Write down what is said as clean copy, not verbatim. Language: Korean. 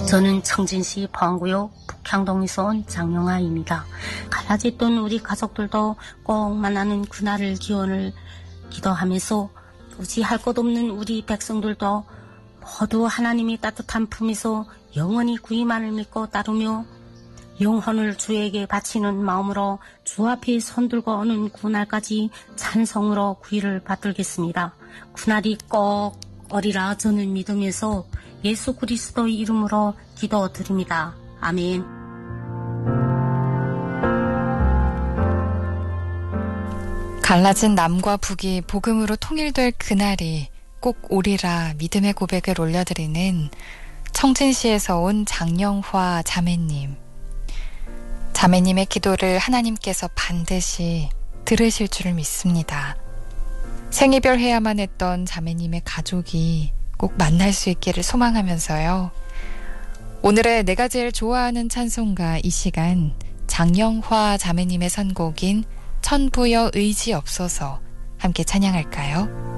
저는 청진시 포항구역 북향동에서 온 장영아입니다. 갈라졌던 우리 가족들도 꼭 만나는 그날을 기원을 기도하면서 의지할 것 없는 우리 백성들도 모두 하나님이 따뜻한 품에서 영원히 그이만을 믿고 따르며 영혼을 주에게 바치는 마음으로 주 앞에 손들고 오는 그날까지 찬송으로 구의를 받들겠습니다. 그날이 꼭 오리라 저는 믿으면서 예수 그리스도의 이름으로 기도드립니다. 아멘. 갈라진 남과 북이 복음으로 통일될 그날이 꼭 오리라 믿음의 고백을 올려드리는 청진시에서 온 장영화 자매님. 자매님의 기도를 하나님께서 반드시 들으실 줄을 믿습니다. 생이별 해야만 했던 자매님의 가족이 꼭 만날 수 있기를 소망하면서요. 오늘의 내가 제일 좋아하는 찬송가 이 시간 장영화 자매님의 선곡인 천부여 의지 없어서 함께 찬양할까요?